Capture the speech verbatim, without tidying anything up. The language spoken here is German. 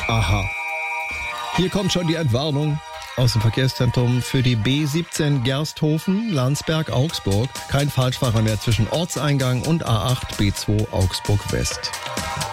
Aha. Hier kommt schon die Entwarnung aus dem Verkehrszentrum für die B siebzehn Gersthofen, Landsberg, Augsburg. Kein Falschfahrer mehr zwischen Ortseingang und A acht B zwei Augsburg West.